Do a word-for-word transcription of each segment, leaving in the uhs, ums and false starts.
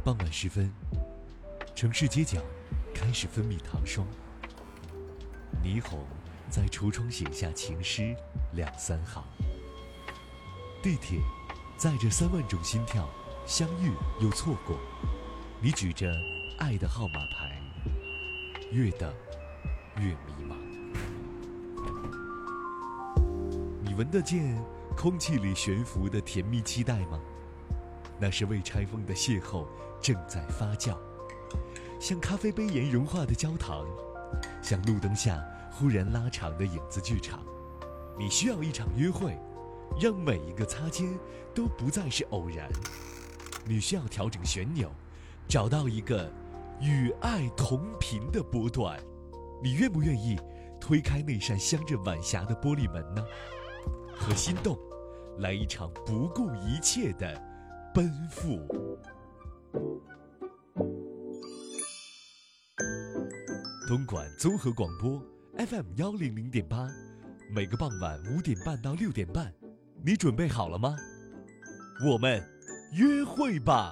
傍晚时分，城市街角开始分泌糖霜，霓虹在橱窗写下情诗两三行。地铁载着三万种心跳，相遇又错过。你举着爱的号码牌，越等越迷茫。你闻得见空气里悬浮的甜蜜期待吗？那是未拆封的邂逅正在发酵，像咖啡杯沿融化的焦糖，像路灯下忽然拉长的影子剧场。你需要一场约会，让每一个擦肩都不再是偶然。你需要调整旋钮，找到一个与爱同频的波段。你愿不愿意推开那扇镶着晚霞的玻璃门呢？和心动来一场不顾一切的奔赴。东莞综合广播 F M 幺零零点八，每个傍晚五点半到六点半，你准备好了吗？我们约会吧。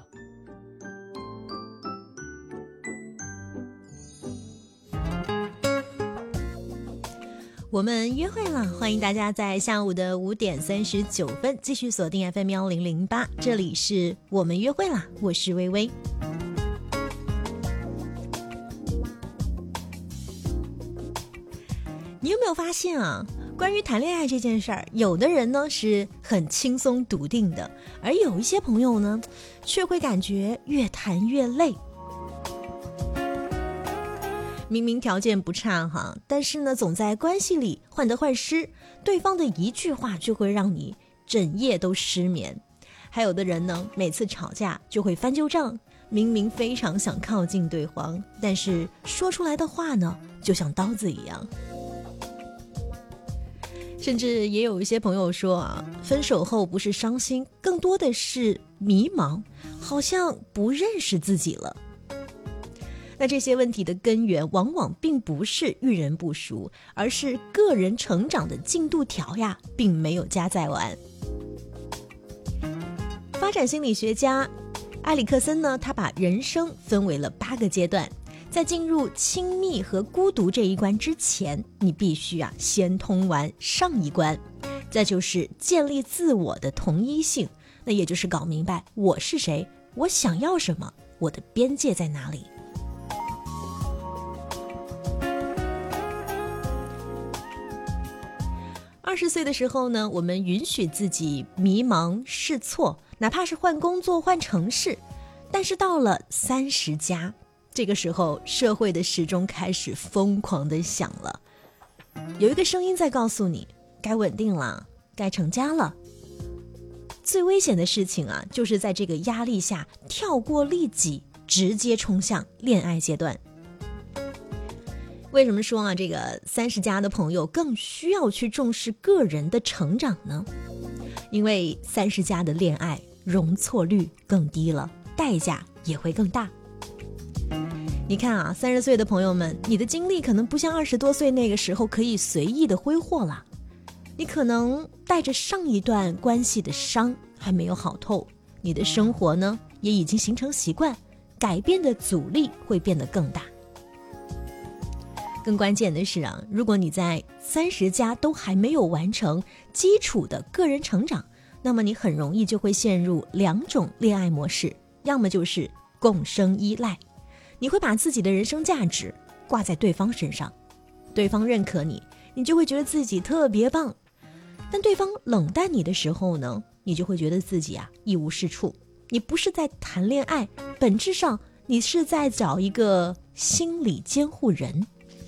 我们约会了，欢迎大家在下午的五点三十九分继续锁定 F M 幺零零八，这里是我们约会了，我是微微。你有没有发现啊，关于谈恋爱这件事儿，有的人呢是很轻松笃定的，而有一些朋友呢却会感觉越谈越累。明明条件不差哈，但是呢总在关系里患得患失，对方的一句话就会让你整夜都失眠。还有的人呢每次吵架就会翻旧账，明明非常想靠近对方，但是说出来的话呢就像刀子一样。甚至也有一些朋友说啊，分手后不是伤心，更多的是迷茫，好像不认识自己了。那这些问题的根源往往并不是遇人不淑，而是个人成长的进度条呀并没有加载完。发展心理学家埃里克森呢，他把人生分为了八个阶段，在进入亲密和孤独这一关之前，你必须啊先通完上一关，再就是建立自我的同一性，那也就是搞明白我是谁，我想要什么，我的边界在哪里。二十岁的时候呢，我们允许自己迷茫试错，哪怕是换工作换城市。但是到了三十加，这个时候社会的时钟开始疯狂地响了，有一个声音在告诉你该稳定了，该成家了。最危险的事情啊，就是在这个压力下跳过利己，直接冲向恋爱阶段。为什么说啊，这个三十加的朋友更需要去重视个人的成长呢？因为三十加的恋爱容错率更低了，代价也会更大。你看啊，三十岁的朋友们，你的精力可能不像二十多岁那个时候可以随意的挥霍了，你可能带着上一段关系的伤还没有好透，你的生活呢也已经形成习惯，改变的阻力会变得更大。更关键的是啊，如果你在三十加都还没有完成基础的个人成长，那么你很容易就会陷入两种恋爱模式，要么就是共生依赖，你会把自己的人生价值挂在对方身上，对方认可你，你就会觉得自己特别棒，但对方冷淡你的时候呢，你就会觉得自己啊一无是处。你不是在谈恋爱，本质上你是在找一个心理监护人。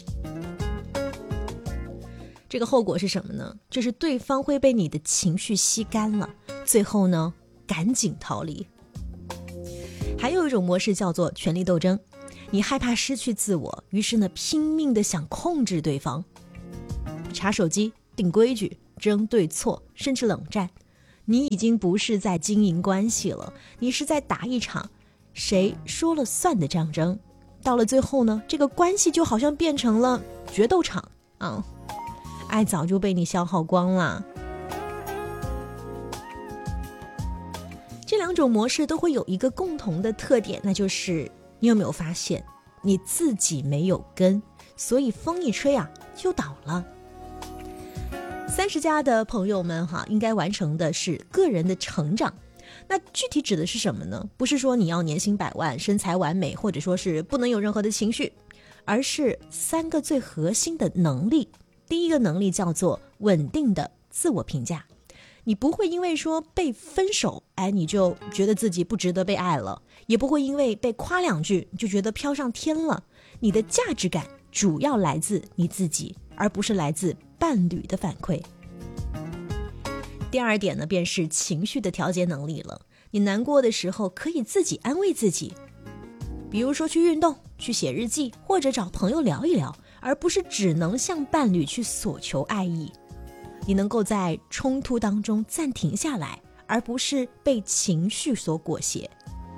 这个后果是什么呢？就是对方会被你的情绪吸干了，最后呢赶紧逃离。还有一种模式叫做权力斗争，你害怕失去自我，于是呢拼命的想控制对方，查手机，定规矩，争对错，甚至冷战。你已经不是在经营关系了，你是在打一场谁说了算的战争。到了最后呢，这个关系就好像变成了决斗场啊，爱早就被你消耗光了。这两两种模式都会有一个共同的特点，那就是你有没有发现你自己没有根，所以风一吹啊就倒了。三十加的朋友们哈，应该完成的是个人的成长。那具体指的是什么呢？不是说你要年薪百万、身材完美，或者说是不能有任何的情绪，而是三个最核心的能力。第一个能力叫做稳定的自我评价，你不会因为说被分手，哎，你就觉得自己不值得被爱了，也不会因为被夸两句就觉得飘上天了。你的价值感主要来自你自己，而不是来自伴侣的反馈。第二点呢，便是情绪的调节能力了。你难过的时候可以自己安慰自己，比如说去运动、去写日记，或者找朋友聊一聊，而不是只能向伴侣去索求爱意。你能够在冲突当中暂停下来，而不是被情绪所裹挟。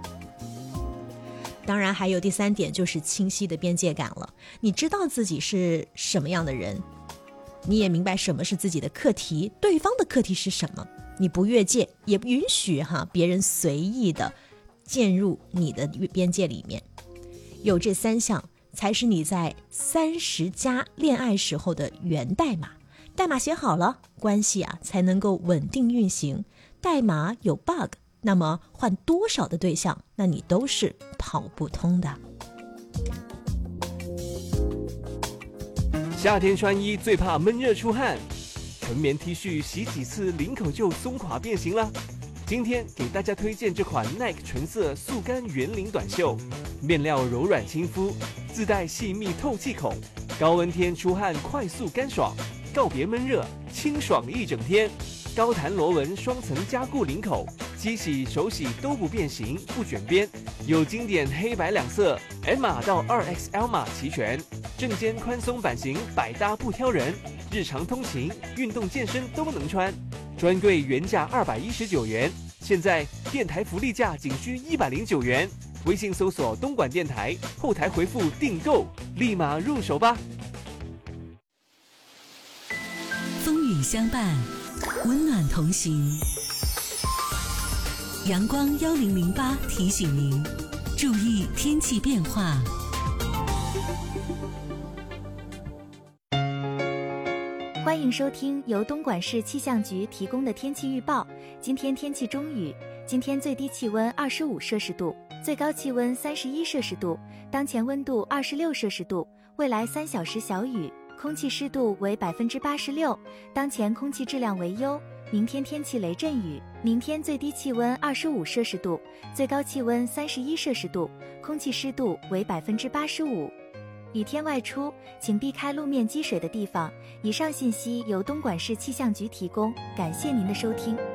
当然还有第三点，就是清晰的边界感了。你知道自己是什么样的人，你也明白什么是自己的课题，对方的课题是什么，你不越界，也不允许哈别人随意的进入你的边界里面。有这三项才是你在三十加恋爱时候的源代码。代码写好了，关系啊才能够稳定运行。代码有 bug， 那么换多少的对象，那你都是跑不通的。 夏天穿衣最怕闷热出汗，纯棉 T 恤洗几次领口就松垮变形了。今天给大家推荐这款 Nike 纯色速干圆领短袖，面料柔软亲肤，自带细密透气孔，高温天出汗快速干爽，告别闷热，清爽一整天。高弹螺纹双层加固领口，机洗手洗都不变形不卷边，有经典黑白两色 M 码到 二 X L 码齐全，正肩宽松版型百搭不挑人，日常通勤运动健身都能穿。专柜原价二百一十九元，现在电台福利价仅需一百零九元。微信搜索东莞电台，后台回复订购，立马入手吧。 风雨相伴，温暖同行。阳光幺零零八提醒您，注意天气变化。 欢迎收听由东莞市气象局提供的天气预报。今天天气中雨，今天最低气温二十五摄氏度，最高气温三十一摄氏度，当前温度二十六摄氏度，未来三小时小雨，空气湿度为百分之八十六，当前空气质量为优。明天天气雷阵雨，明天最低气温二十五摄氏度，最高气温三十一摄氏度，空气湿度为百分之八十五。雨天外出，请避开路面积水的地方。以上信息由东莞市气象局提供，感谢您的收听。